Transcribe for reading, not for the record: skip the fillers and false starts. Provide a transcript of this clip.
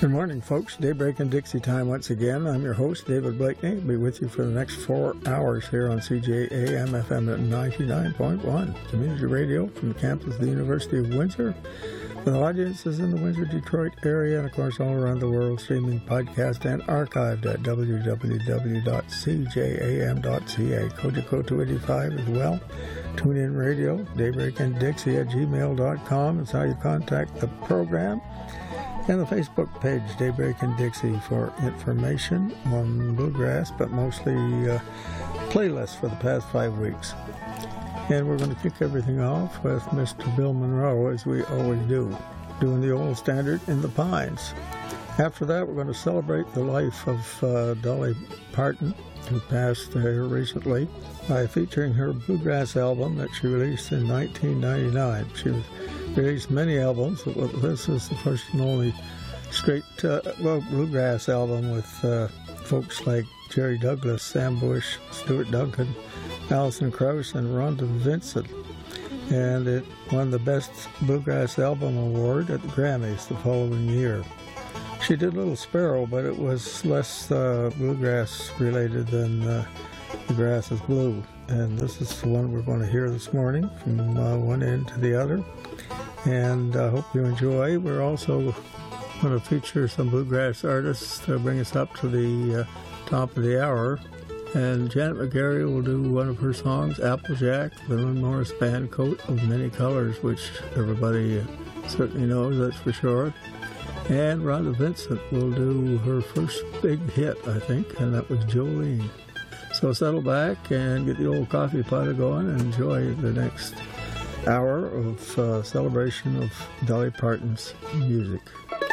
Good morning, folks. Daybreak and Dixie time once again. I'm your host, David Blakeney. I'll be with you for the next 4 hours here on CJAM FM at 99.1, community radio from the campus of the University of Windsor, with audiences in the Windsor-Detroit area, and of course all around the world, streaming, podcast, and archived at www.cjam.ca. Kojiko 285 as well. Tune in radio, Daybreak and Dixie at gmail.com is how you contact the program. And the Facebook page, Daybreak and Dixie, for information on bluegrass, but mostly playlists for the past 5 weeks. And we're going to kick everything off with Mr. Bill Monroe, as we always do, doing the old standard In the Pines. After that, we're going to celebrate the life of Dolly Parton, who passed here recently, by featuring her bluegrass album that she released in 1999. She released many albums, but this is the first and only straight bluegrass album with folks like Jerry Douglas, Sam Bush, Stuart Duncan, Alison Krauss, and Rhonda Vincent. And it won the Best Bluegrass Album Award at the Grammys the following year. She did Little Sparrow, but it was less bluegrass related than The Grass is Blue. And this is the one we're going to hear this morning from one end to the other. And I hope you enjoy. We're also going to feature some bluegrass artists to bring us up to the top of the hour. And Janet McGarry will do one of her songs, Applejack, the Lynn Morris Band, Coat of Many Colors, which everybody certainly knows, that's for sure. And Rhonda Vincent will do her first big hit, I think, and that was Jolene. So settle back and get the old coffee pot going and enjoy the next hour of celebration of Dolly Parton's music.